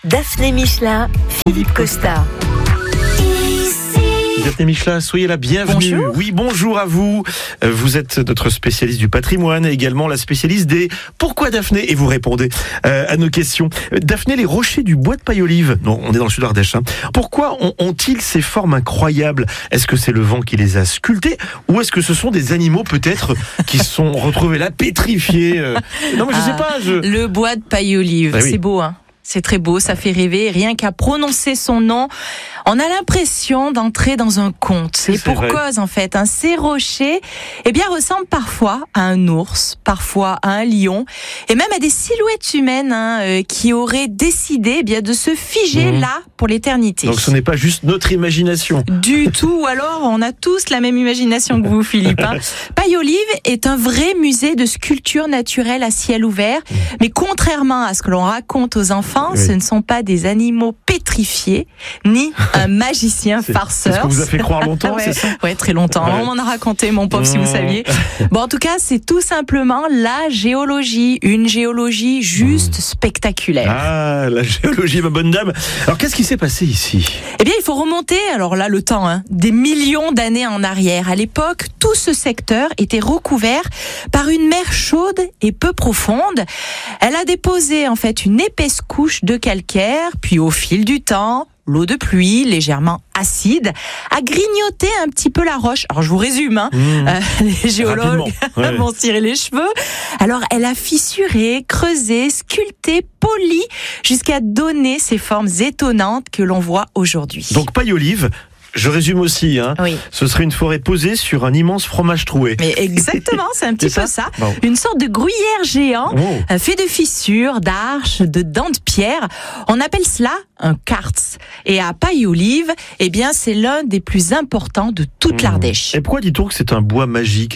Daphné Michelin, Philippe Costa. Daphné Michelin, soyez la bienvenue. Bonjour. Oui, bonjour à vous. Vous êtes notre spécialiste du patrimoine et également la spécialiste des pourquoi Daphné, et vous répondez à nos questions. Daphné, les rochers du bois de Paille-Olive, non, on est dans le sud Ardèche, pourquoi ont-ils ces formes incroyables? Est-ce que c'est le vent qui les a sculptés ou est-ce que ce sont des animaux peut-être qui se sont retrouvés là, pétrifiés Non, mais je sais pas. Le bois de Paille-Olive, oui. C'est beau, hein. C'est très beau, ça fait rêver. Rien qu'à prononcer son nom, on a l'impression d'entrer dans un conte. Et pour vrai. cause, en fait, ces rochers, ressemblent parfois à un ours, parfois à un lion, et même à des silhouettes humaines qui auraient décidé de se figer là pour l'éternité. Donc ce n'est pas juste notre imagination. Du tout, ou alors on a tous la même imagination que vous, Philippe. Paille-Olive est un vrai musée de sculpture naturelle à ciel ouvert, mais contrairement à ce que l'on raconte aux enfants, ce ne sont pas des animaux pétrifiés, ni un magicien farceur. C'est ce que vous a fait croire longtemps, Ouais, c'est ça? ouais, très longtemps. Ouais. On m'en a raconté, mon pauvre, si vous saviez. Bon, en tout cas, c'est tout simplement la géologie, une géologie juste spectaculaire. Ah, la géologie, ma bonne dame. Alors, qu'est-ce qui s'est passé ici? Il faut remonter, alors là, le temps, des millions d'années en arrière. À l'époque, tout ce secteur était recouvert par une mer chaude et peu profonde. Elle a déposé, en fait, une épaisse couche de calcaire, puis au fil du temps, l'eau de pluie, légèrement acide, a grignoté un petit peu la roche. Alors, je vous résume, les géologues vont se tirer les cheveux. Alors, elle a fissuré, creusé, sculpté, poli, jusqu'à donner ces formes étonnantes que l'on voit aujourd'hui. Donc, Paille-Olive, je résume aussi, Oui. Ce serait une forêt posée sur un immense fromage troué. Mais exactement, c'est un petit C'est peu ça ça. Bon. Une sorte de gruyère géant, fait de fissures, d'arches, de dents de pierre. On appelle cela un karst. Et à Paille-Olive, c'est l'un des plus importants de toute l'Ardèche. Et pourquoi dit-on que c'est un bois magique?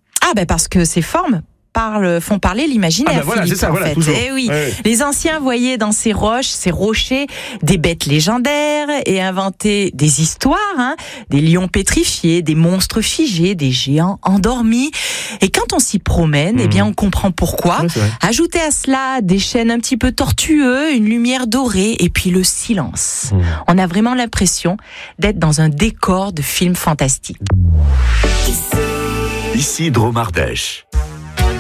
Parce que ces formes font parler l'imaginaire, voilà, Philippe, c'est ça, en voilà, fait. toujours. Eh oui. Ouais. Les anciens voyaient dans ces roches, ces rochers, des bêtes légendaires et inventaient des histoires, des lions pétrifiés, des monstres figés, des géants endormis. Et quand on s'y promène, on comprend pourquoi. Ouais, c'est vrai. Ajoutez à cela des chênes un petit peu tortueux, une lumière dorée et puis le silence. On a vraiment l'impression d'être dans un décor de film fantastique. Ici Drôme Ardèche.